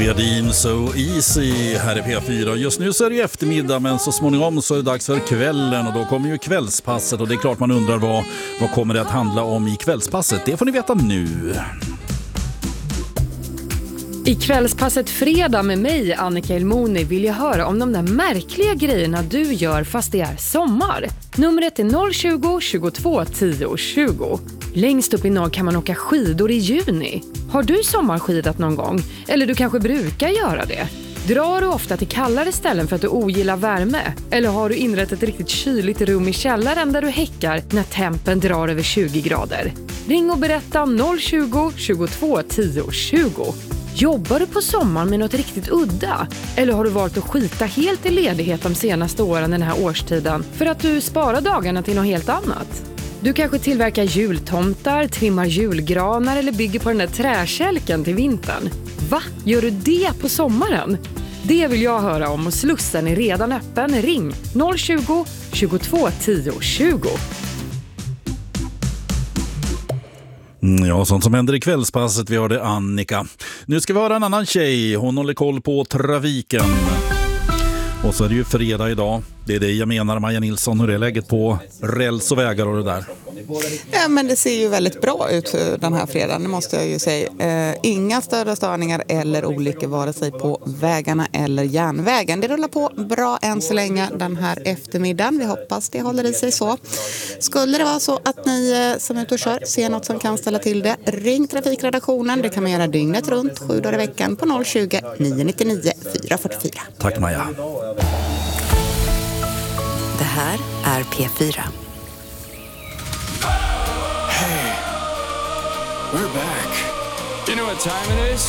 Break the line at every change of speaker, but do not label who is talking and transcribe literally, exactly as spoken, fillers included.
Edin So Easy här i P fyra. Just nu så är det ju eftermiddag, men så småningom så är det dags för kvällen och då kommer ju kvällspasset och det är klart man undrar vad, vad kommer det att handla om i kvällspasset. Det får ni veta nu.
I kvällspasset fredag med mig, Annika Elmoni, vill jag höra om de där märkliga grejerna du gör fast det är sommar. Numret är noll tjugo, tjugotvå, tio, tjugo. Längst upp i norr kan man åka skidor i juni. Har du sommarskidat någon gång? Eller du kanske brukar göra det? Drar du ofta till kallare ställen för att du ogillar värme? Eller har du inrett ett riktigt kyligt rum i källaren där du häckar när tempen drar över tjugo grader? Ring och berätta noll tjugo, tjugotvå, tio, tjugo. Jobbar du på sommaren med något riktigt udda? Eller har du valt att skita helt i ledighet de senaste åren den här årstiden för att du sparar dagarna till något helt annat? Du kanske tillverkar jultomtar, trimmar julgranar eller bygger på den där träkälken till vintern. Va? Gör du det på sommaren? Det vill jag höra om och Slussen är redan öppen. Ring noll tjugo, tjugotvå, tio, tjugo.
Ja, sånt som händer i kvällspasset. Vi har det Annika. Nu ska vi höra en annan tjej. Hon håller koll på trafiken. Och så är det ju fredag idag. Det är det jag menar, Maja Nilsson. Hur är läget på räls och vägar och det där?
Ja, men det ser ju väldigt bra ut den här fredagen, det måste jag ju säga. Eh, inga större störningar eller olyckor vare sig på vägarna eller järnvägen. Det rullar på bra än så länge den här eftermiddagen. Vi hoppas det håller i sig så. Skulle det vara så att ni som är ute och kör ser något som kan ställa till det, ring trafikredaktionen. Det kan man göra dygnet runt, sju dagar i veckan på noll tjugo, nio nio nio, fyra fyra fyra.
Tack Maja.
Det här är P fyra.
Hey, we're back. You know what time it is?